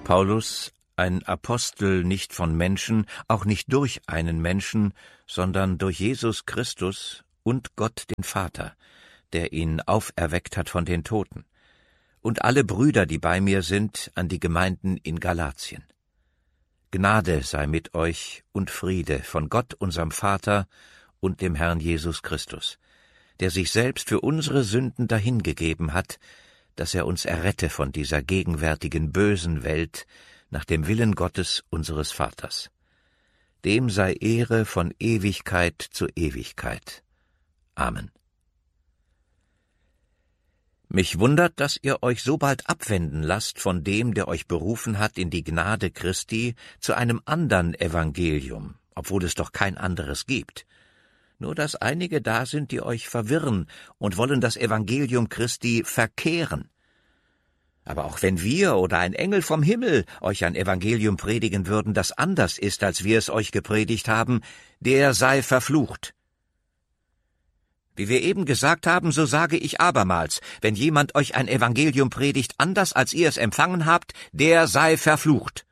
Paulus, ein Apostel nicht von Menschen, auch nicht durch einen Menschen, sondern durch Jesus Christus und Gott den Vater, der ihn auferweckt hat von den Toten, und alle Brüder, die bei mir sind, an die Gemeinden in Galatien. Gnade sei mit euch und Friede von Gott, unserem Vater, und dem Herrn Jesus Christus, der sich selbst für unsere Sünden dahingegeben hat, dass er uns errette von dieser gegenwärtigen bösen Welt nach dem Willen Gottes unseres Vaters. Dem sei Ehre von Ewigkeit zu Ewigkeit. Amen. Mich wundert, dass ihr euch so bald abwenden lasst von dem, der euch berufen hat in die Gnade Christi, zu einem andern Evangelium, obwohl es doch kein anderes gibt. Nur dass einige da sind, die euch verwirren und wollen das Evangelium Christi verkehren. Aber auch wenn wir oder ein Engel vom Himmel euch ein Evangelium predigen würden, das anders ist, als wir es euch gepredigt haben, der sei verflucht. Wie wir eben gesagt haben, so sage ich abermals, wenn jemand euch ein Evangelium predigt, anders als ihr es empfangen habt, der sei verflucht.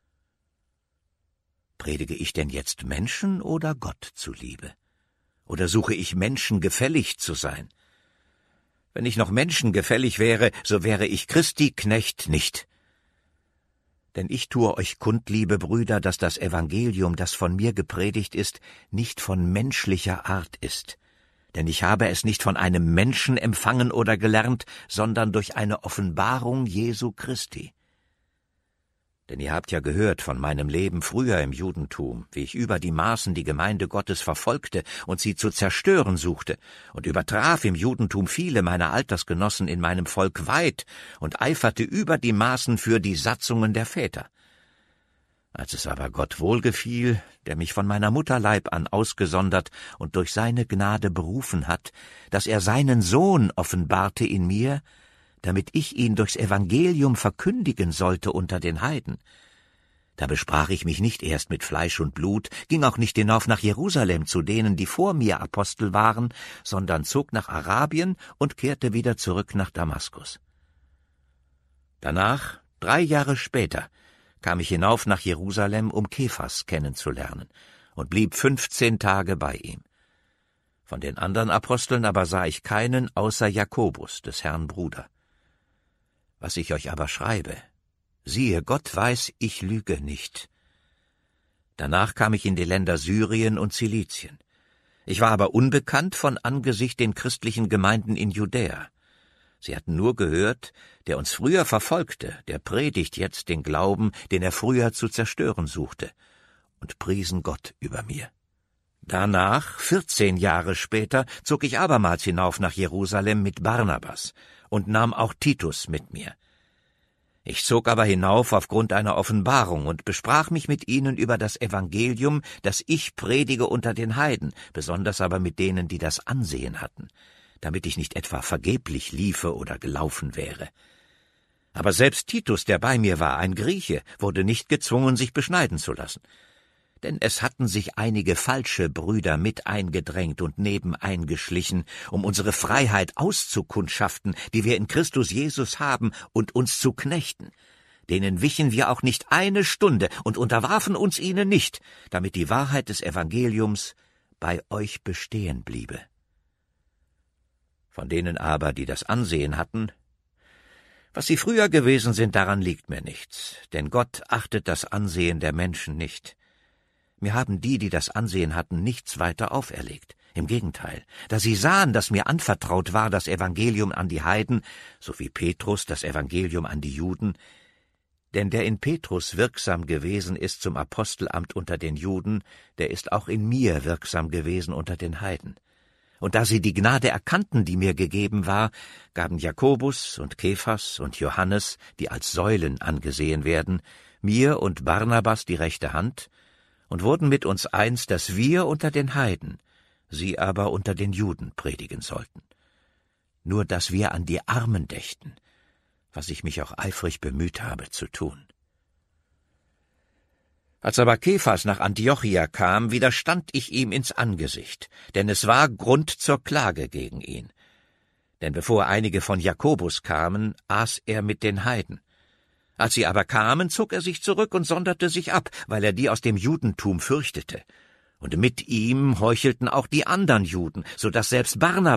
Predige ich denn jetzt Menschen oder Gott zuliebe? Oder suche ich Menschen gefällig zu sein? Wenn ich noch menschengefällig wäre, so wäre ich Christi Knecht nicht. Denn ich tue euch kund, liebe Brüder, dass das Evangelium, das von mir gepredigt ist, nicht von menschlicher Art ist. Denn ich habe es nicht von einem Menschen empfangen oder gelernt, sondern durch eine Offenbarung Jesu Christi. Denn ihr habt ja gehört von meinem Leben früher im Judentum, wie ich über die Maßen die Gemeinde Gottes verfolgte und sie zu zerstören suchte und übertraf im Judentum viele meiner Altersgenossen in meinem Volk weit und eiferte über die Maßen für die Satzungen der Väter. Als es aber Gott wohlgefiel, der mich von meiner Mutterleib an ausgesondert und durch seine Gnade berufen hat, dass er seinen Sohn offenbarte in mir, damit ich ihn durchs Evangelium verkündigen sollte unter den Heiden. Da besprach ich mich nicht erst mit Fleisch und Blut, ging auch nicht hinauf nach Jerusalem zu denen, die vor mir Apostel waren, sondern zog nach Arabien und kehrte wieder zurück nach Damaskus. Danach, 3 Jahre später, kam ich hinauf nach Jerusalem, um Kephas kennenzulernen, und blieb 15 Tage bei ihm. Von den anderen Aposteln aber sah ich keinen außer Jakobus, des Herrn Bruder. Was ich euch aber schreibe, siehe, Gott weiß, ich lüge nicht. Danach kam ich in die Länder Syrien und Zilizien. Ich war aber unbekannt von Angesicht den christlichen Gemeinden in Judäa. Sie hatten nur gehört, der uns früher verfolgte, der predigt jetzt den Glauben, den er früher zu zerstören suchte, und priesen Gott über mir. Danach, 14 Jahre später, zog ich abermals hinauf nach Jerusalem mit Barnabas und nahm auch Titus mit mir. Ich zog aber hinauf aufgrund einer Offenbarung und besprach mich mit ihnen über das Evangelium, das ich predige unter den Heiden, besonders aber mit denen, die das Ansehen hatten, damit ich nicht etwa vergeblich liefe oder gelaufen wäre. Aber selbst Titus, der bei mir war, ein Grieche, wurde nicht gezwungen, sich beschneiden zu lassen. Denn es hatten sich einige falsche Brüder mit eingedrängt und nebeneingeschlichen, um unsere Freiheit auszukundschaften, die wir in Christus Jesus haben, und uns zu knechten. Denen wichen wir auch nicht eine Stunde und unterwarfen uns ihnen nicht, damit die Wahrheit des Evangeliums bei euch bestehen bliebe. Von denen aber, die das Ansehen hatten, was sie früher gewesen sind, daran liegt mir nichts, denn Gott achtet das Ansehen der Menschen nicht. Mir haben die das Ansehen hatten, nichts weiter auferlegt. Im Gegenteil, da sie sahen, dass mir anvertraut war das Evangelium an die Heiden, so wie Petrus das Evangelium an die Juden, denn der in Petrus wirksam gewesen ist zum Apostelamt unter den Juden, der ist auch in mir wirksam gewesen unter den Heiden. Und da sie die Gnade erkannten, die mir gegeben war, gaben Jakobus und Kephas und Johannes, die als Säulen angesehen werden, mir und Barnabas die rechte Hand und wurden mit uns eins, dass wir unter den Heiden, sie aber unter den Juden predigen sollten. Nur dass wir an die Armen dächten, was ich mich auch eifrig bemüht habe zu tun. Als aber Kephas nach Antiochia kam, widerstand ich ihm ins Angesicht, denn es war Grund zur Klage gegen ihn. Denn bevor einige von Jakobus kamen, aß er mit den Heiden. Als sie aber kamen, zog er sich zurück und sonderte sich ab, weil er die aus dem Judentum fürchtete. Und mit ihm heuchelten auch die andern Juden, so dass selbst Barnabas